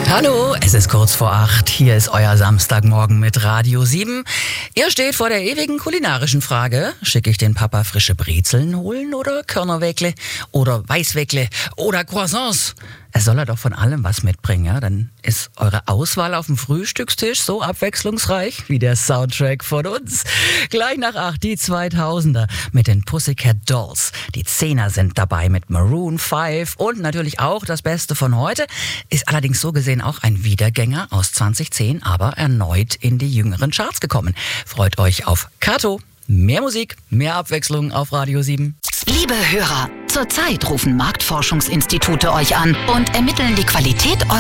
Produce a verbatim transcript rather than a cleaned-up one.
Hallo, es ist kurz vor acht. Hier ist euer Samstagmorgen mit Radio sieben. Ihr steht vor der ewigen kulinarischen Frage. Schicke ich den Papa frische Brezeln holen oder Körnerweckle oder Weißweckle oder Croissants? Es soll er doch von allem was mitbringen, ja? Dann ist eure Auswahl auf dem Frühstückstisch so abwechslungsreich wie der Soundtrack von uns. Gleich nach acht die zweitausender mit den Pussycat Dolls. Die Zehner sind dabei mit Maroon fünf und natürlich auch das Beste von heute. Ist allerdings so gesehen auch ein Wiedergänger aus zwanzig zehn, aber erneut in die jüngeren Charts gekommen. Freut euch auf Kato. Mehr Musik, mehr Abwechslung auf Radio sieben. Liebe Hörer, zurzeit rufen Marktforschungsinstitute euch an und ermitteln die Qualität